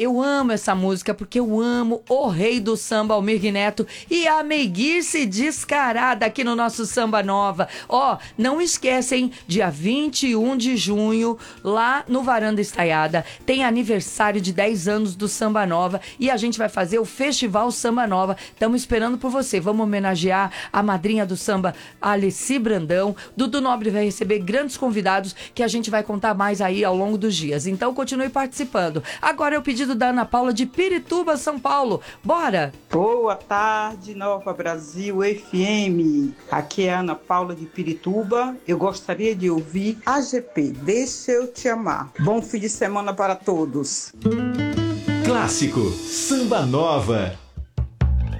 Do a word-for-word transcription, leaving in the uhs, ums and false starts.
eu amo essa música porque eu amo o rei do samba, Almir Neto, e a meiguice descarada aqui no nosso Samba Nova. Ó, não esquecem, dia vinte e um de junho, lá no Varanda Estaiada, tem aniversário de dez anos do Samba Nova e a gente vai fazer o Festival Samba Nova. Estamos esperando por você. Vamos homenagear a madrinha do samba, Alessi Brandão. Dudu Nobre vai receber grandes convidados que a gente vai contar mais aí ao longo dos dias. Então continue participando. Agora é o pedido da Ana Paula de Pirituba, São Paulo. Bora! Boa tarde, Nova Brasil F M. Aqui é a Ana Paula de Pirituba. Eu gostaria de ouvir A G P, Deixa Eu Te Amar. Bom fim de semana para todos. Clássico Samba Nova.